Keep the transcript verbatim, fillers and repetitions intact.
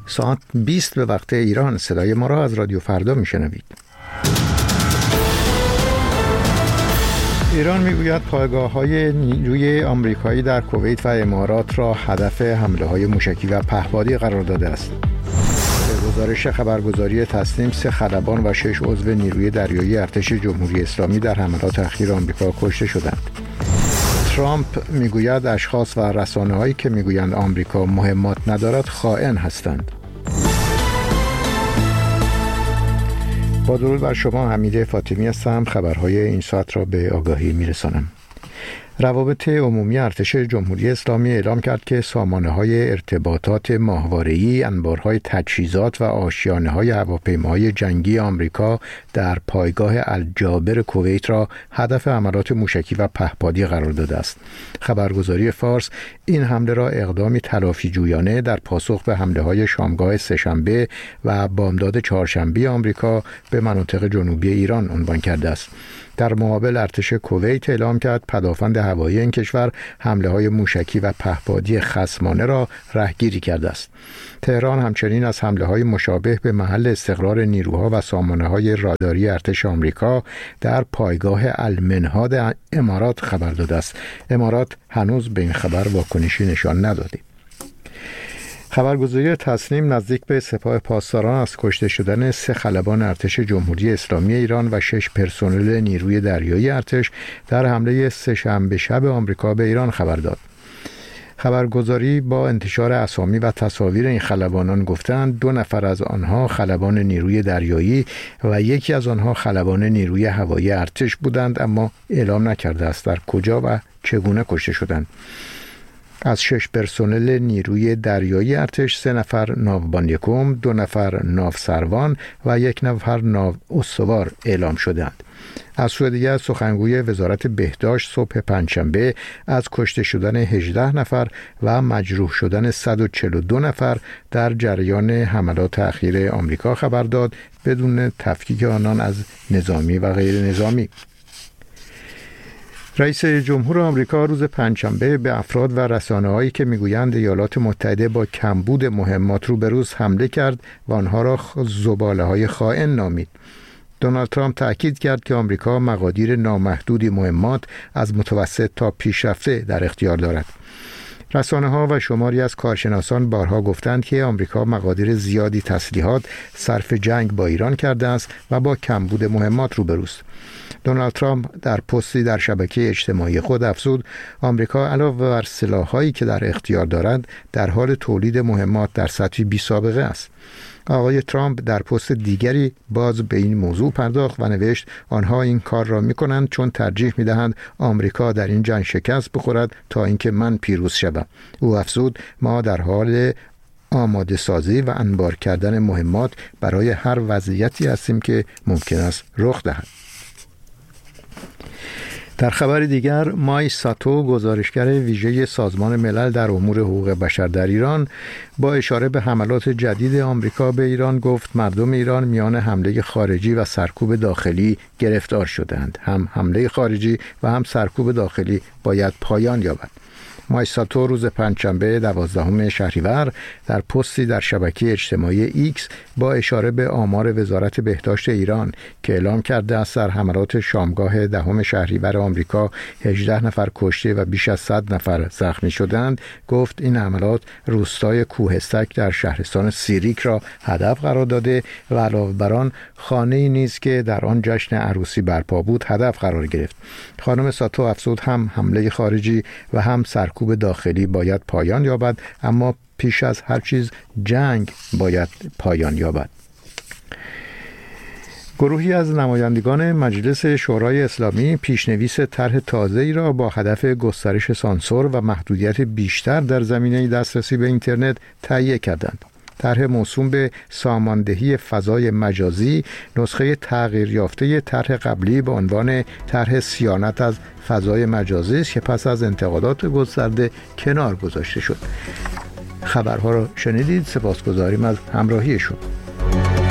ساعت بیست به وقت ایران. صدای ما را از رادیو فردا میشنوید. ایران میگوید پایگاه‌های نیروی آمریکایی در کویت و امارات را هدف حمله‌های موشکی و پهپادی قرار داده است. به گزارش خبرگزاری تسنیم، سه خلبان و شش عضو نیروی دریایی ارتش جمهوری اسلامی در حملات اخیر آمریکا کشته شدند. ترامپ میگوید اشخاص و رسانه‌هایی که میگویند آمریکا مهمات ندارد خائن هستند. با درود بر شما، حمید فاطمی هستم. خبرهای این ساعت را به آگاهی میرسانم. روابط عمومی ارتش جمهوری اسلامی اعلام کرد که سامانه‌های ارتباطات ماهواره‌ای، انبارهای تجهیزات و آشیانه‌های هواپیماهای جنگی آمریکا در پایگاه الجابر کویت را هدف حملات موشکی و پهپادی قرار داده است. خبرگزاری فارس این حمله را اقدامی تلافی جویانه در پاسخ به حمله‌های شامگاه سه‌شنبه و بامداد چهارشنبه آمریکا به مناطق جنوبی ایران عنوان کرده است. در مقابل ارتش کویت اعلام کرد پدافند هوایی این کشور حمله‌های موشکی و پهپادی خصمانه را رهگیری کرده است. تهران همچنین از حمله‌های مشابه به محل استقرار نیروها و سامانه‌های راداری ارتش آمریکا در پایگاه المنهاد امارات خبر داده است. امارات هنوز به این خبر واکنشی نشان نداده. خبرگزاری تسنیم نزدیک به سپاه پاسداران از کشته شدن سه خلبان ارتش جمهوری اسلامی ایران و شش پرسنل نیروی دریایی ارتش در حمله سه‌شنبه شب آمریکا به ایران خبر داد. خبرگزاری با انتشار اسامی و تصاویر این خلبانان گفتند دو نفر از آنها خلبان نیروی دریایی و یکی از آنها خلبان نیروی هوایی ارتش بودند، اما اعلام نکرده است در کجا و چگونه کشته شدند. از شش پرسنل نیروی دریایی ارتش سه نفر ناوبان یکم، دو نفر ناو سروان و یک نفر ناو استوار اعلام شدند. از سوی دیگر سخنگوی وزارت بهداشت صبح پنجشنبه از کشته شدن هجده نفر و مجروح شدن صد و چهل و دو نفر در جریان حملات اخیر آمریکا خبر داد، بدون تفکیک آنان از نظامی و غیر نظامی. رئیس جمهور آمریکا روز پنجشنبه به افراد و رسانه‌هایی که میگویند ایالات متحده با کمبود مهمات روبروست حمله کرد و آنها را زباله‌های خائن نامید. دونالد ترامپ تأکید کرد که آمریکا مقادیر نامحدودی مهمات از متوسط تا پیشرفته در اختیار دارد. رسانه‌ها و شماری از کارشناسان بارها گفتند که آمریکا مقادیر زیادی تسلیحات صرف جنگ با ایران کرده است و با کمبود مهمات روبروست. دونالد ترامپ در پستی در شبکه اجتماعی خود افزود آمریکا علاوه بر سلاح‌هایی که در اختیار دارد در حال تولید مهمات در سطحی بی‌سابقه است. آقای ترامپ در پست دیگری باز به این موضوع پرداخت و نوشت آنها این کار را می‌کنند چون ترجیح می‌دهند آمریکا در این جنگ شکست بخورد تا اینکه من پیروز شوم. او افزود ما در حال آماده سازی و انبار کردن مهمات برای هر وضعیتی هستیم که ممکن است رخ دهد. در خبر دیگر، مای ساتو گزارشگر ویژه سازمان ملل در امور حقوق بشر در ایران با اشاره به حملات جدید آمریکا به ایران گفت مردم ایران میان حمله خارجی و سرکوب داخلی گرفتار شدند. هم حمله خارجی و هم سرکوب داخلی باید پایان یابد. مای ساتو روز پنجشنبه دوازدهم شهریور در پستی در شبکه اجتماعی ایکس با اشاره به آمار وزارت بهداشت ایران که اعلام کرده است در حملات شامگاه دهم شهریور آمریکا هجده نفر کشته و بیش از صد نفر زخمی شدند گفت این حملات روستای کوهستک در شهرستان سیریک را هدف قرار داده و علاوه بر آن خانه‌ای نیز که در آن جشن عروسی برپا بود هدف قرار گرفت. خانم ساتو افزود هم حمله خارجی و هم سرکوب سرکوب داخلی باید پایان یابد، اما پیش از هر چیز جنگ باید پایان یابد. گروهی از نمایندگان مجلس شورای اسلامی پیشنویس طرح تازه‌ای را با هدف گسترش سانسور و محدودیت بیشتر در زمینه دسترسی به اینترنت تهیه کردند. طرح موسوم به ساماندهی فضای مجازی نسخه تغییر یافته طرح قبلی به عنوان طرح صیانت از فضای مجازی است که پس از انتقادات گسترده کنار گذاشته شد. خبرها را شنیدید. سپاسگزاریم از همراهیشون.